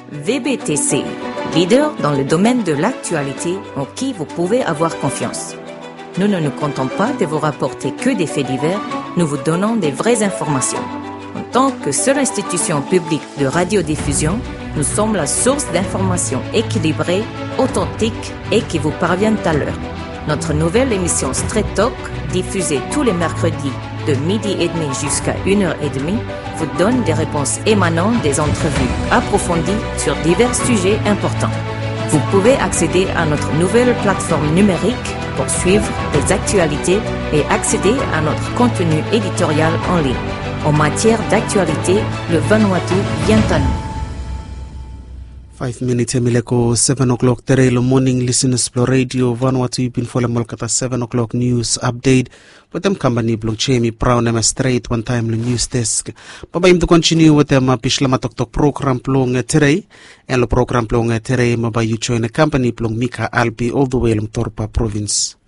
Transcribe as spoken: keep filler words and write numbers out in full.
V B T C, leader dans le domaine de l'actualité en qui vous pouvez avoir confiance. Nous ne nous contentons pas de vous rapporter que des faits divers, nous vous donnons des vraies informations. En tant que seule institution publique de radiodiffusion, nous sommes la source d'informations équilibrées, authentiques et qui vous parviennent à l'heure. Notre nouvelle émission Straight Talk, diffusée tous les mercredis de midi et demi jusqu'à une heure et demie, vous donne des réponses émanant des entrevues approfondies sur divers sujets importants. Vous pouvez accéder à notre nouvelle plateforme numérique pour suivre les actualités et accéder à notre contenu éditorial en ligne. En matière d'actualité, le Vanuatu vient à nous. Five minutes emileko seven o'clock today. The morning listeners Plo Radio Vanuatu bin fola molkata seven o'clock news update. With them company blong chemi brown em straight one time the news desk. Baba im to continue with them pishlama tok tok program plong today. And the program plong today maba you join the company plong Mika Albi all the way long Torpa province.